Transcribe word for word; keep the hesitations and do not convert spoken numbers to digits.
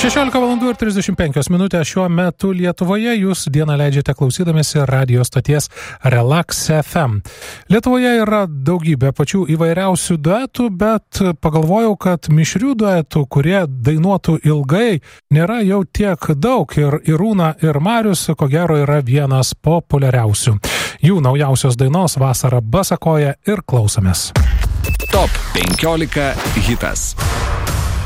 šešiolika valandų ir trisdešimt penkios minutės šiuo metu Lietuvoje. Jūs dieną leidžiate klausydamėsi radio stoties Relax F M. Lietuvoje yra daugybė pačių įvairiausių duetų, bet pagalvojau, kad mišrių duetų, kurie dainuotų ilgai, nėra jau tiek daug. Ir Irūna ir Marius, ko gero, yra vienas populiariausių. Jų naujausios dainos Vasara basakoja ir klausomės. Top penkiolika hitas.